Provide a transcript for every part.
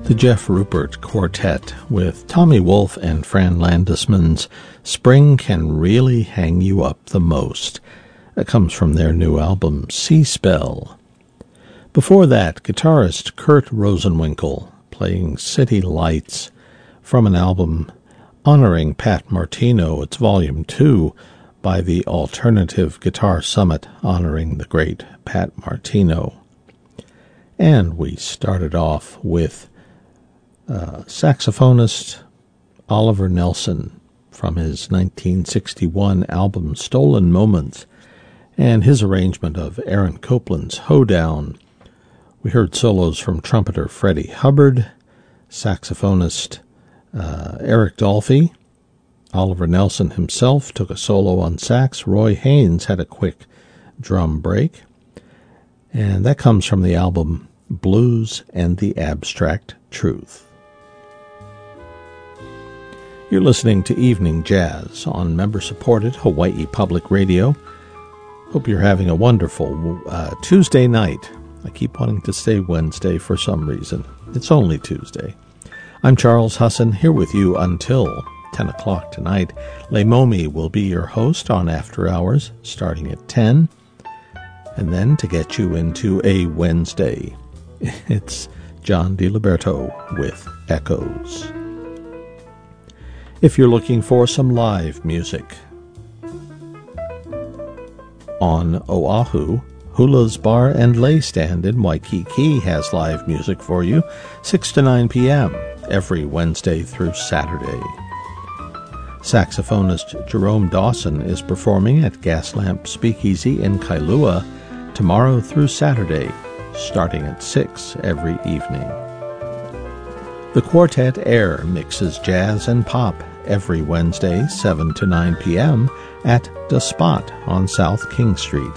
The Jeff Rupert Quartet with Tommy Wolfe and Fran Landesman's Spring Can Really Hang You Up the Most. It comes from their new album, Sea Spell. Before that, guitarist Kurt Rosenwinkel playing City Lights from an album honoring Pat Martino. It's Volume 2 by the Alternative Guitar Summit honoring the great Pat Martino. And we started off with saxophonist Oliver Nelson from his 1961 album Stolen Moments and his arrangement of Aaron Copland's Hoedown. We heard solos from trumpeter Freddie Hubbard, saxophonist Eric Dolphy. Oliver Nelson himself took a solo on sax. Roy Haynes had a quick drum break. And that comes from the album Blues and the Abstract Truth. You're listening to Evening Jazz on member-supported Hawaii Public Radio. Hope you're having a wonderful Tuesday night. I keep wanting to say Wednesday for some reason. It's only Tuesday. I'm Charles Husson, here with you until 10 o'clock tonight. Leimomi will be your host on After Hours, starting at 10. And then to get you into a Wednesday, it's John DiLiberto with Echoes. If you're looking for some live music on Oahu, Hula's Bar and Lay Stand in Waikiki has live music for you, 6 to 9 p.m. every Wednesday through Saturday. Saxophonist Jerome Dawson is performing at Gaslamp Speakeasy in Kailua tomorrow through Saturday, starting at 6 every evening. The Quartet Air mixes jazz and pop every Wednesday, 7 to 9 p.m. at The Spot on South King Street.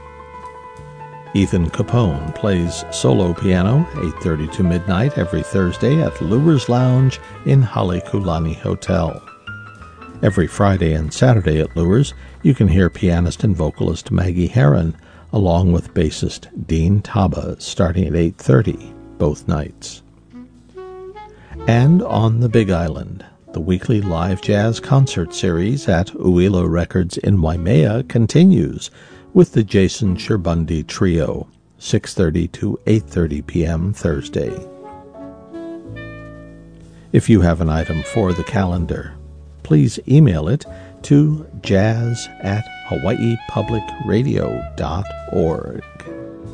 Ethan Capone plays solo piano 8:30 to midnight every Thursday at Lures Lounge in Halekulani Hotel. Every Friday and Saturday at Lures, you can hear pianist and vocalist Maggie Herron along with bassist Dean Taba starting at 8:30 both nights. And on the Big Island, the weekly live jazz concert series at Uilo Records in Waimea continues with the Jason Sherbundi Trio, 6:30 to 8:30 p.m. Thursday. If you have an item for the calendar, please email it to jazz@hawaiipublicradio.org.